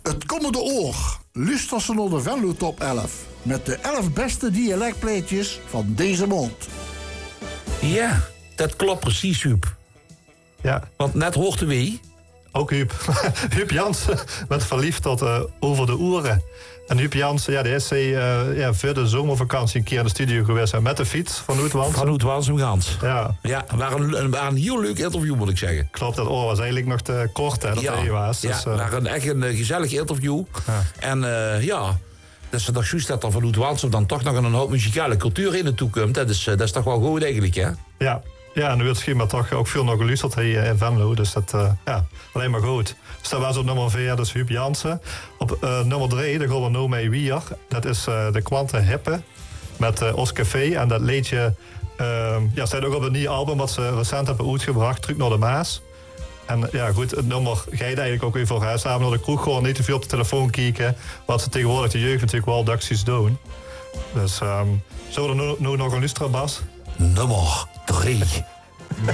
Het komende oor. Luister naar de Venlo Top 11. Met de 11 beste dialectplaatjes van deze mond. Ja, dat klopt precies, Huub. Ja. Want net hoorde wie? Ook Huub. Huub Jansen met verliefd tot over de oeren. En Huub Jansen, ja, die is voor de zomervakantie een keer in de studio geweest. Met de fiets van Oetwans. Van Oetwans en Gans. Ja. Ja, waren een heel leuk interview, moet ik zeggen. Klopt, dat oor was eigenlijk nog te kort, hè, dat hij was. Dus, ja, waren echt een gezellig interview. Ja. En dat is toch juist dat er van Oetwans dan toch nog een hoop muzikale cultuur in naartoe komt. Dat is toch wel goed eigenlijk, hè? Ja. Ja, en nu wordt schema toch ook veel nog geluisterd hier in Venlo. Dus dat, alleen maar goed. Dus dat was op nummer 4, dus Huub Jansen. Op nummer 3, de Golden No Mee Wier. Dat is de Quante Hippe met Oscar V. En dat liedje staat ook op een nieuw album wat ze recent hebben uitgebracht, Truc naar de Maas. En ja, goed, het nummer ga je eigenlijk ook weer voor huis. Samen naar de kroeg gewoon niet te veel op de telefoon kijken. Wat ze tegenwoordig de jeugd natuurlijk wel dagjes doen. Dus zullen we er nu nog een luisteren, Bas? Nummer 3.